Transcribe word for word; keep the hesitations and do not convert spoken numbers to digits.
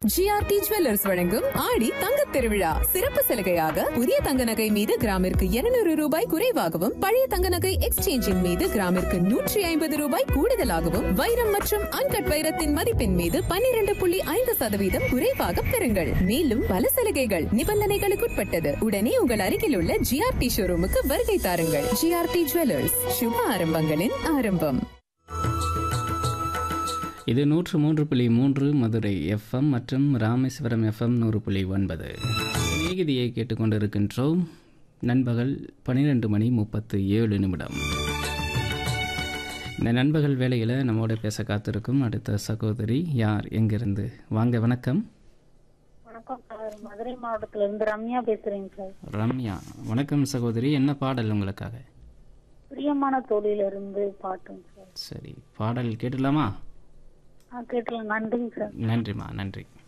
GRT jewellers வழங்கும் ஆடி தங்கத் திருவிழா சிறப்பு சலுகையாக புதிய தங்க நகை மீது கிராமிற்கு இருநூறு ரூபாய் குறைவாகவும் பழைய தங்க நகை எக்ஸ்சேஞ்சின் மீது கிராமிற்கு நூற்றி ஐம்பது ரூபாய் கூடுதலாகவும் வைரம் மற்றும் அன்கட் வைரத்தின் மதிப்பின் மீது பன்னிரண்டு புள்ளி ஐந்து சதவீதம் குறைவாக பெறுங்கள். மேலும் பல சலுகைகள் நிபந்தனைகளுக்குட்பட்டது. உடனே உங்கள் அருகில் உள்ள ஜிஆர்டி ஷோரூமுக்கு வருகை தாருங்கள். ஜிஆர்டி ஜுவல்லர்ஸ், சுப ஆரம்பங்களின் ஆரம்பம். இது நூற்று மூன்று புள்ளி மூன்று மதுரை எஃப்எம் மற்றும் ராமேஸ்வரம் எஃப்எம் நூறு புள்ளி ஒன்பது. சிநேகிதியை கேட்டுக்கொண்டிருக்கின்றோம். நண்பகல் பன்னிரெண்டு மணி முப்பத்து ஏழு நிமிடம். இந்த நண்பகல் வேளையில் நம்மோட பேச காத்திருக்கும் அடுத்த சகோதரி யார், எங்கிருந்து? வாங்க, வணக்கம். வணக்கம் சார், மதுரை மாவட்டத்திலிருந்து ரம்யா பேசுறேங்க சார். ரம்யா, வணக்கம் சகோதரி. என்ன பாடல் உங்களுக்காக? பிரியமான தோழியிலிருந்து பாட்டுங்க சார். சரி, பாடல் கேட்டுடலாமா? ஆ கேட்டலாம். நன்றிங்க சார். நன்றிம்மா, நன்றி.